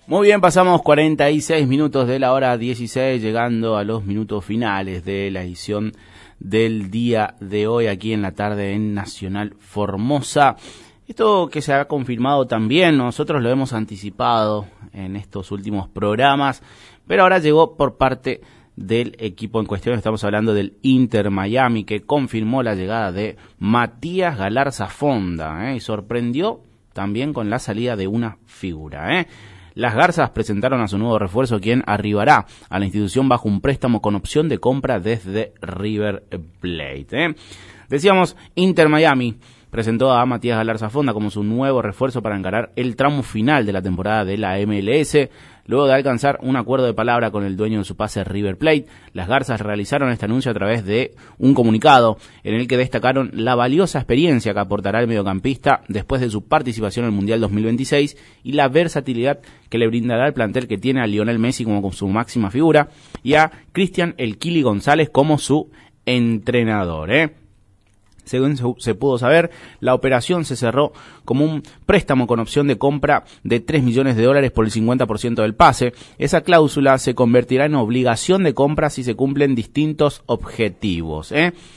Muy bien, pasamos 46 minutos de la hora 16, llegando a los minutos finales de la edición del día de hoy aquí en la tarde en Nacional Formosa. Esto que se ha confirmado también, nosotros lo hemos anticipado en estos últimos programas, pero ahora llegó por parte del equipo en cuestión. Estamos hablando del Inter Miami, que confirmó la llegada de Matías Galarza Fonda, y sorprendió también con la salida de una figura. Las Garzas presentaron a su nuevo refuerzo, quien arribará a la institución bajo un préstamo con opción de compra desde River Plate. Decíamos, Inter Miami presentó a Matías Galarza Fonda como su nuevo refuerzo para encarar el tramo final de la temporada de la MLS. Luego de alcanzar un acuerdo de palabra con el dueño de su pase River Plate, las Garzas realizaron este anuncio a través de un comunicado en el que destacaron la valiosa experiencia que aportará el mediocampista después de su participación en el Mundial 2026 y la versatilidad que le brindará el plantel que tiene a Lionel Messi como su máxima figura y a Cristian El Kili González como su entrenador. Según se pudo saber, la operación se cerró como un préstamo con opción de compra de $3 millones por el 50% del pase. Esa cláusula se convertirá en obligación de compra si se cumplen distintos objetivos.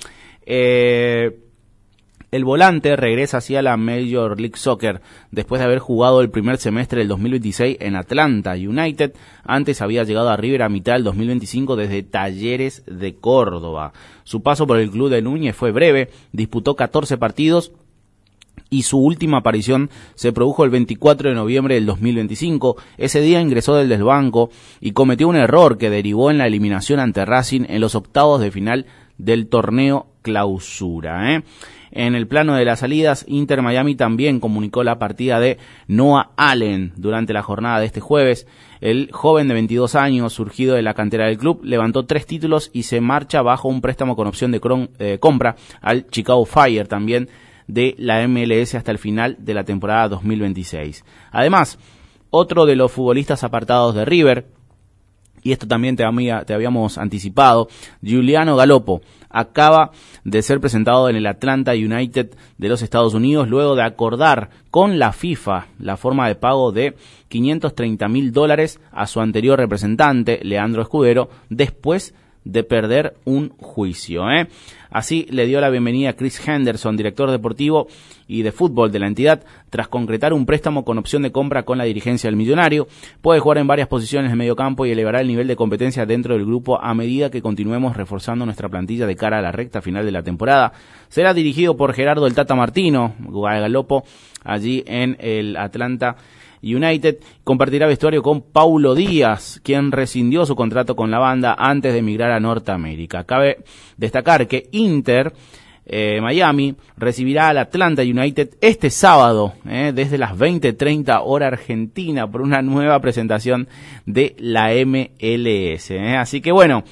El volante regresa hacia la Major League Soccer después de haber jugado el primer semestre del 2026 en Atlanta United. Antes había llegado a River a mitad del 2025 desde Talleres de Córdoba. Su paso por el club de Núñez fue breve, disputó 14 partidos y su última aparición se produjo el 24 de noviembre del 2025. Ese día ingresó desde el banco y cometió un error que derivó en la eliminación ante Racing en los octavos de final del torneo Clausura. En el plano de las salidas, Inter Miami también comunicó la partida de Noah Allen durante la jornada de este jueves. El joven de 22 años, surgido de la cantera del club, levantó 3 títulos y se marcha bajo un préstamo con opción de compra al Chicago Fire, también de la MLS hasta el final de la temporada 2026. Además, otro de los futbolistas apartados de River, y esto también te habíamos anticipado, Giuliano Galoppo, acaba de ser presentado en el Atlanta United de los Estados Unidos luego de acordar con la FIFA la forma de pago de $530,000 a su anterior representante, Leandro Escudero, después de perder un juicio. Así le dio la bienvenida a Chris Henderson, director deportivo y de fútbol de la entidad, tras concretar un préstamo con opción de compra con la dirigencia del millonario. Puede jugar en varias posiciones de mediocampo y elevará el nivel de competencia dentro del grupo a medida que continuemos reforzando nuestra plantilla de cara a la recta final de la temporada. Será dirigido por Gerardo el Tata Martino, Galoppo, allí en el Atlanta United. Compartirá vestuario con Paulo Díaz, quien rescindió su contrato con la banda antes de emigrar a Norteamérica. Cabe destacar que Inter Miami recibirá al Atlanta United este sábado desde las 20:30 hora argentina por una nueva presentación de la MLS. Así que bueno,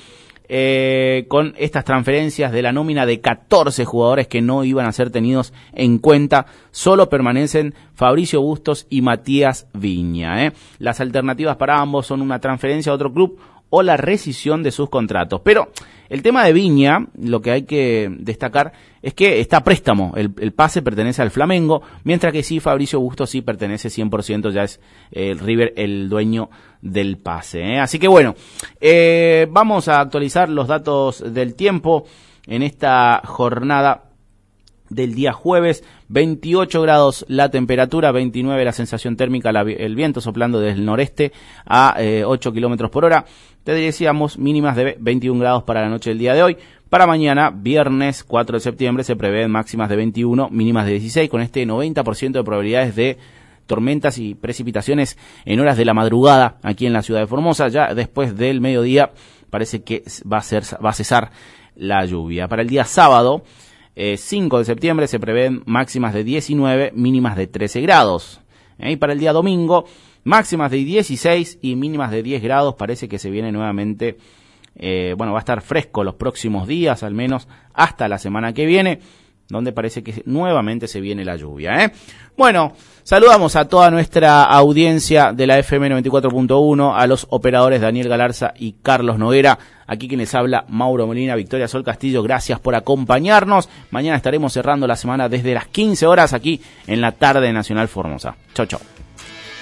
con estas transferencias de la nómina de 14 jugadores que no iban a ser tenidos en cuenta, solo permanecen Fabricio Bustos y Matías Viña. Las alternativas para ambos son una transferencia a otro club o la rescisión de sus contratos. Pero el tema de Viña, lo que hay que destacar es que está a préstamo, el pase pertenece al Flamengo, mientras que sí, Fabricio Bustos sí pertenece 100%, ya es el River el dueño del pase. Así que bueno, vamos a actualizar los datos del tiempo en esta jornada del día jueves. 28 grados la temperatura, 29 la sensación térmica, el viento soplando desde el noreste a 8 kilómetros por hora. Te decíamos mínimas de 21 grados para la noche del día de hoy. Para mañana, viernes 4 de septiembre, se prevén máximas de 21, mínimas de 16, con este 90% de probabilidades de tormentas y precipitaciones en horas de la madrugada aquí en la ciudad de Formosa. Ya después del mediodía parece que va a cesar la lluvia. Para el día sábado, 5 de septiembre, se prevén máximas de 19, mínimas de 13 grados. Y para el día domingo, máximas de 16 y mínimas de 10 grados. Parece que se viene nuevamente, va a estar fresco los próximos días, al menos hasta la semana que viene, donde parece que nuevamente se viene la lluvia. Bueno, saludamos a toda nuestra audiencia de la FM 94.1, a los operadores Daniel Galarza y Carlos Noguera. Aquí quien les habla, Mauro Molina, Victoria Sol Castillo, gracias por acompañarnos. Mañana estaremos cerrando la semana desde las 15 horas aquí en la tarde de Nacional Formosa. Chau, chau.